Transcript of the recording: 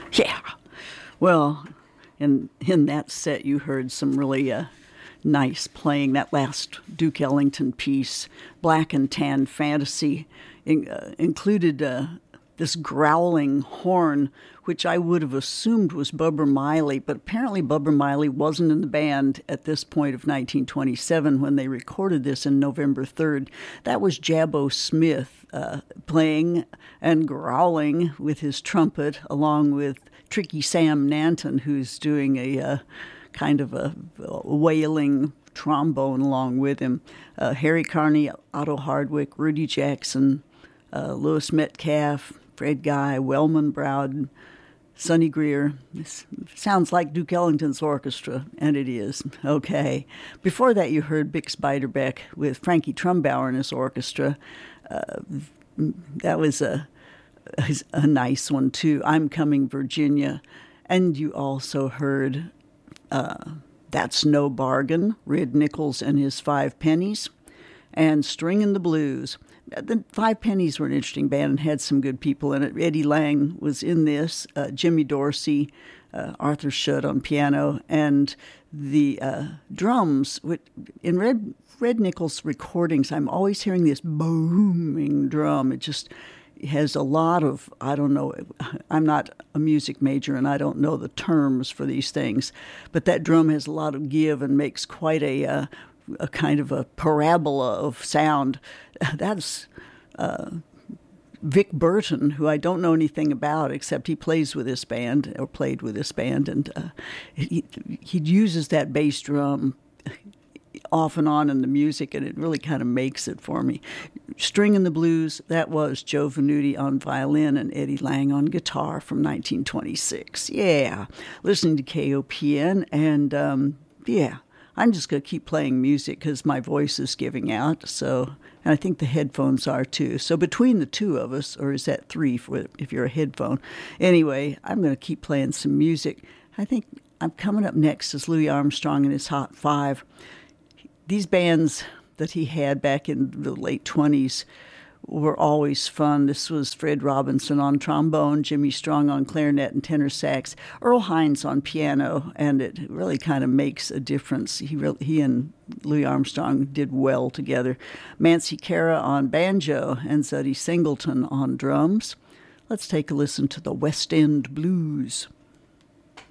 Yeah. Well, in that set, you heard some really nice playing. That last Duke Ellington piece, Black and Tan Fantasy, included this growling horn, which I would have assumed was Bubba Miley, but apparently Bubba Miley wasn't in the band at this point of 1927 when they recorded this in November 3rd. That was Jabbo Smith playing and growling with his trumpet, along with Tricky Sam Nanton, who's doing a kind of a wailing trombone along with him. Harry Carney, Otto Hardwick, Rudy Jackson, Louis Metcalf, Fred Guy, Wellman Browden, Sonny Greer. This sounds like Duke Ellington's orchestra, and it is. Okay. Before that, you heard Bix Beiderbecke with Frankie Trumbauer and his orchestra. That was a nice one, too. I'm Coming, Virginia. And you also heard That's No Bargain, Red Nichols and His Five Pennies, and Stringin' the Blues. The Five Pennies were an interesting band and had some good people in it. Eddie Lang was in this, Jimmy Dorsey, Arthur Schutt on piano, and the drums. In Red Nichols' recordings, I'm always hearing this booming drum. It just has a lot of, I don't know, I'm not a music major and I don't know the terms for these things, but that drum has a lot of give and makes quite a kind of a parabola of sound. That's Vic Burton, who I don't know anything about except he plays with this band or played with this band, and he uses that bass drum off and on in the music, and it really kind of makes it for me. Stringin' the Blues, that was Joe Venuti on violin and Eddie Lang on guitar from 1926. Yeah, listening to KOPN, and yeah, I'm just going to keep playing music because my voice is giving out, so, and I think the headphones are too. So between the two of us, or is that three if you're a headphone? Anyway, I'm going to keep playing some music. I think I'm coming up next is Louis Armstrong and his Hot Five. These bands that he had back in the late 20s were always fun. This was Fred Robinson on trombone, Jimmy Strong on clarinet and tenor sax, Earl Hines on piano, and it really kind of makes a difference. He and Louis Armstrong did well together. Mancy Cara on banjo and Zutty Singleton on drums. Let's take a listen to the West End Blues.